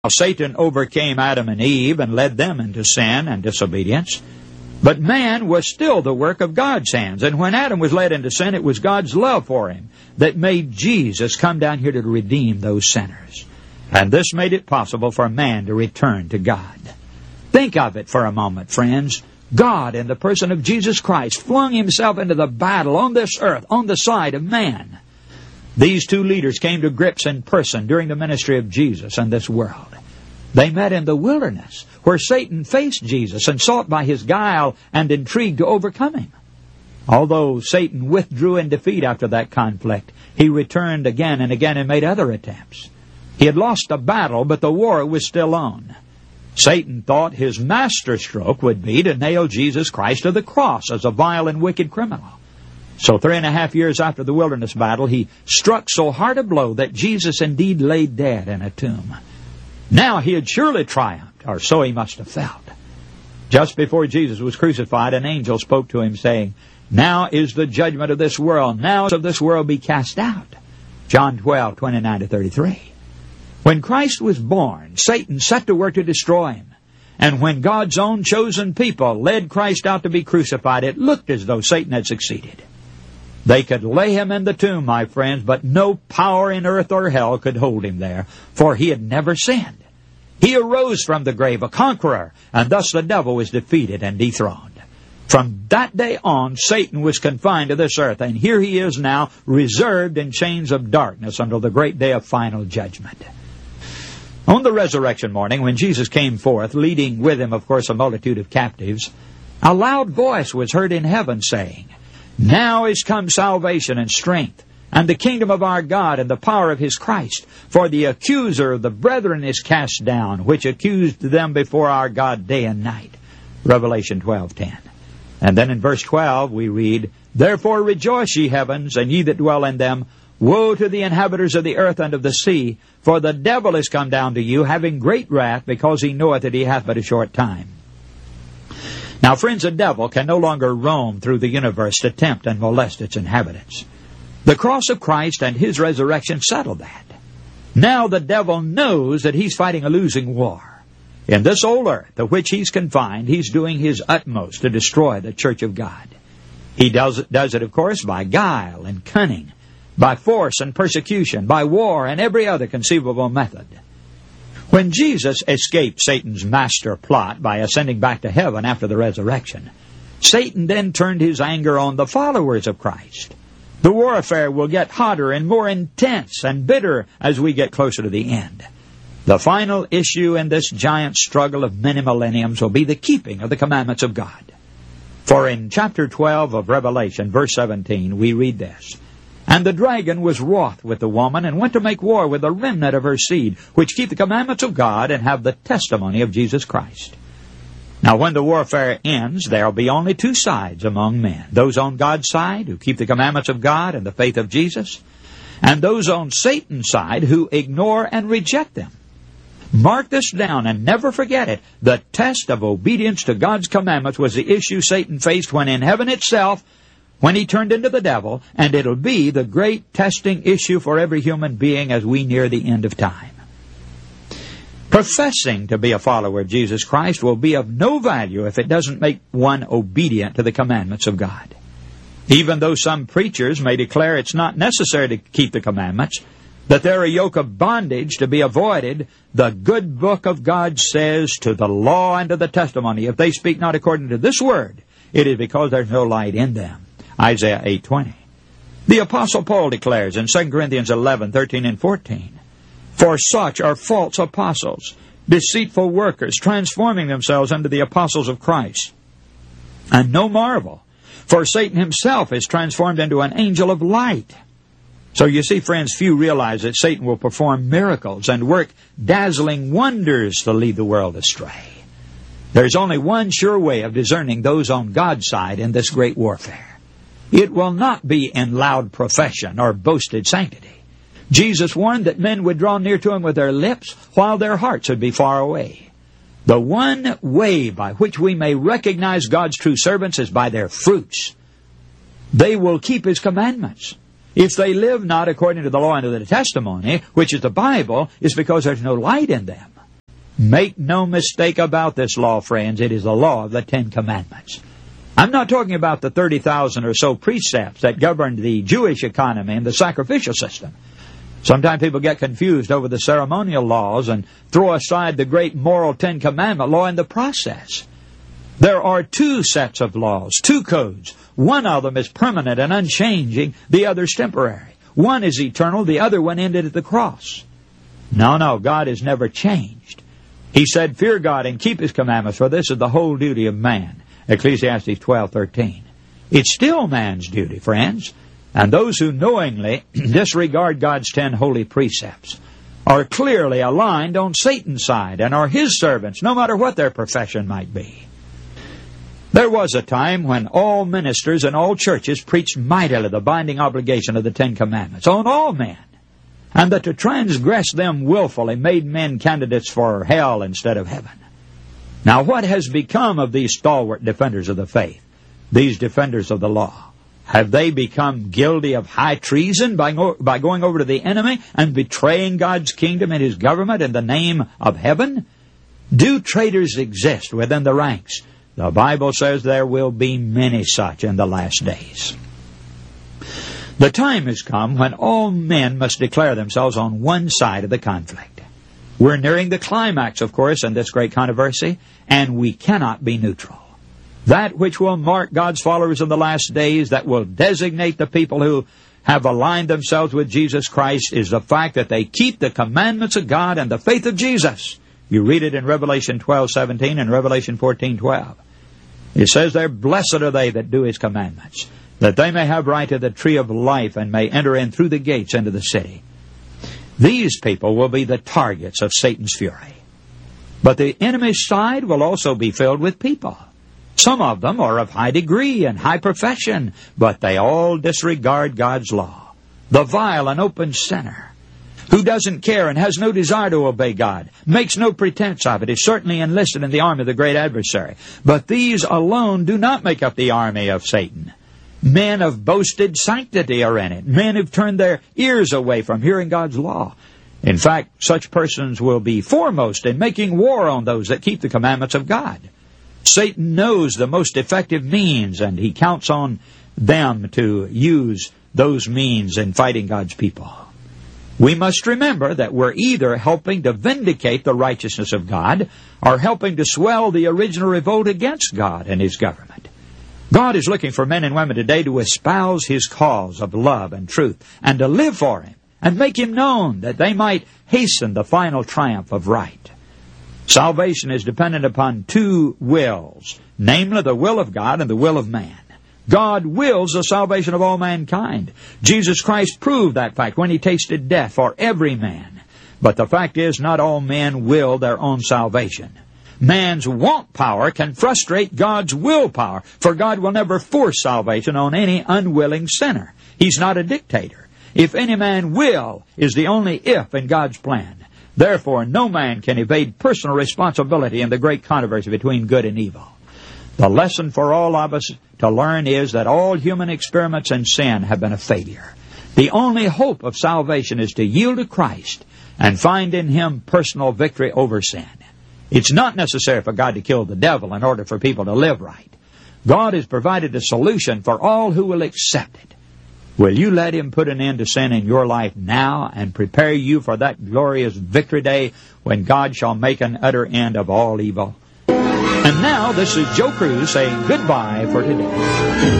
Satan overcame Adam and Eve and led them into sin and disobedience. But man was still the work of God's hands. And when Adam was led into sin, it was God's love for him that made Jesus come down here to redeem those sinners. And this made it possible for man to return to God. Think of it for a moment, friends. God, in the person of Jesus Christ, flung himself into the battle on this earth, on the side of man. These two leaders came to grips in person during the ministry of Jesus in this world. They met in the wilderness, where Satan faced Jesus and sought by his guile and intrigue to overcome him. Although Satan withdrew in defeat after that conflict, he returned again and again and made other attempts. He had lost the battle, but the war was still on. Satan thought his masterstroke would be to nail Jesus Christ to the cross as a vile and wicked criminal. So 3.5 years after the wilderness battle, he struck so hard a blow that Jesus indeed lay dead in a tomb. Now he had surely triumphed, or so he must have felt. Just before Jesus was crucified, an angel spoke to him, saying, "Now is the judgment of this world. Now of this world be cast out." John 12:29-33. When Christ was born, Satan set to work to destroy him. And when God's own chosen people led Christ out to be crucified, it looked as though Satan had succeeded. They could lay him in the tomb, my friends, but no power in earth or hell could hold him there, for he had never sinned. He arose from the grave a conqueror, and thus the devil was defeated and dethroned. From that day on, Satan was confined to this earth, and here he is now, reserved in chains of darkness until the great day of final judgment. On the resurrection morning, when Jesus came forth, leading with him, of course, a multitude of captives, a loud voice was heard in heaven saying, "Now is come salvation and strength, and the kingdom of our God and the power of his Christ. For the accuser of the brethren is cast down, which accused them before our God day and night." Revelation 12:10. And then in verse 12 we read, "Therefore rejoice, ye heavens, and ye that dwell in them. Woe to the inhabitants of the earth and of the sea, for the devil is come down to you, having great wrath, because he knoweth that he hath but a short time." Now, friends, the devil can no longer roam through the universe to tempt and molest its inhabitants. The cross of Christ and his resurrection settled that. Now the devil knows that he's fighting a losing war. In this old earth, to which he's confined, he's doing his utmost to destroy the church of God. He does it, of course, by guile and cunning, by force and persecution, by war and every other conceivable method. When Jesus escaped Satan's master plot by ascending back to heaven after the resurrection, Satan then turned his anger on the followers of Christ. The warfare will get hotter and more intense and bitter as we get closer to the end. The final issue in this giant struggle of many millenniums will be the keeping of the commandments of God. For in chapter 12 of Revelation, verse 17, we read this, "And the dragon was wroth with the woman, and went to make war with the remnant of her seed, which keep the commandments of God, and have the testimony of Jesus Christ." Now, when the warfare ends, there will be only two sides among men. Those on God's side, who keep the commandments of God and the faith of Jesus, and those on Satan's side, who ignore and reject them. Mark this down and never forget it. The test of obedience to God's commandments was the issue Satan faced when in heaven itself, when he turned into the devil, and it'll be the great testing issue for every human being as we near the end of time. Professing to be a follower of Jesus Christ will be of no value if it doesn't make one obedient to the commandments of God. Even though some preachers may declare it's not necessary to keep the commandments, that they're a yoke of bondage to be avoided, the good book of God says, "To the law and to the testimony, if they speak not according to this word, it is because there's no light in them." Isaiah 8:20. The Apostle Paul declares in 2 Corinthians 11:13 and 14, "For such are false apostles, deceitful workers, transforming themselves into the apostles of Christ. And no marvel, for Satan himself is transformed into an angel of light." So you see, friends, few realize that Satan will perform miracles and work dazzling wonders to lead the world astray. There's only one sure way of discerning those on God's side in this great warfare. It will not be in loud profession or boasted sanctity. Jesus warned that men would draw near to him with their lips while their hearts would be far away. The one way by which we may recognize God's true servants is by their fruits. They will keep his commandments. If they live not according to the law and to the testimony, which is the Bible, it's because there's no light in them. Make no mistake about this law, friends. It is the law of the Ten Commandments. I'm not talking about the 30,000 or so precepts that governed the Jewish economy and the sacrificial system. Sometimes people get confused over the ceremonial laws and throw aside the great moral Ten Commandment law in the process. There are two sets of laws, two codes. One of them is permanent and unchanging, the other is temporary. One is eternal, the other one ended at the cross. No, God has never changed. He said, fear God and keep His commandments, for this is the whole duty of man. Ecclesiastes 12:13. It's still man's duty, friends. And those who knowingly disregard God's 10 holy precepts are clearly aligned on Satan's side and are his servants, no matter what their profession might be. There was a time when all ministers and all churches preached mightily the binding obligation of the Ten Commandments on all men, and that to transgress them willfully made men candidates for hell instead of heaven. Now, what has become of these stalwart defenders of the faith, these defenders of the law? Have they become guilty of high treason by going over to the enemy and betraying God's kingdom and His government in the name of heaven? Do traitors exist within the ranks? The Bible says there will be many such in the last days. The time has come when all men must declare themselves on one side of the conflict. We're nearing the climax, of course, in this great controversy, and we cannot be neutral. That which will mark God's followers in the last days, that will designate the people who have aligned themselves with Jesus Christ, is the fact that they keep the commandments of God and the faith of Jesus. You read it in Revelation 12:17 and Revelation 14:12. It says there, blessed are they that do His commandments, that they may have right to the tree of life and may enter in through the gates into the city. These people will be the targets of Satan's fury. But the enemy's side will also be filled with people. Some of them are of high degree and high profession, but they all disregard God's law. The vile and open sinner, who doesn't care and has no desire to obey God, makes no pretense of it, is certainly enlisted in the army of the great adversary. But these alone do not make up the army of Satan. Men of boasted sanctity are in it. Men who've turned their ears away from hearing God's law. In fact, such persons will be foremost in making war on those that keep the commandments of God. Satan knows the most effective means, and he counts on them to use those means in fighting God's people. We must remember that we're either helping to vindicate the righteousness of God or helping to swell the original revolt against God and His government. God is looking for men and women today to espouse His cause of love and truth and to live for Him and make Him known, that they might hasten the final triumph of right. Salvation is dependent upon two wills, namely the will of God and the will of man. God wills the salvation of all mankind. Jesus Christ proved that fact when He tasted death for every man. But the fact is, not all men will their own salvation. Man's want power can frustrate God's willpower, for God will never force salvation on any unwilling sinner. He's not a dictator. If any man will is the only if in God's plan. Therefore, no man can evade personal responsibility in the great controversy between good and evil. The lesson for all of us to learn is that all human experiments in sin have been a failure. The only hope of salvation is to yield to Christ and find in Him personal victory over sin. It's not necessary for God to kill the devil in order for people to live right. God has provided a solution for all who will accept it. Will you let Him put an end to sin in your life now and prepare you for that glorious victory day when God shall make an utter end of all evil? And now, this is Joe Cruz saying goodbye for today.